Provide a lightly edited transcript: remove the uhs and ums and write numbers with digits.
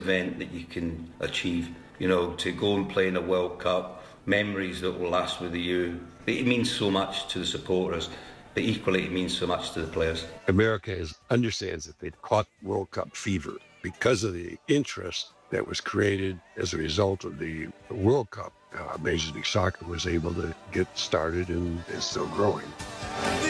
event that you can achieve. You know, to go and play in a World Cup, memories that will last with you. It means so much to the supporters, but equally it means so much to the players. America understands that they've caught World Cup fever because of the interest that was created as a result of the World Cup. Major League Soccer was able to get started and is still growing.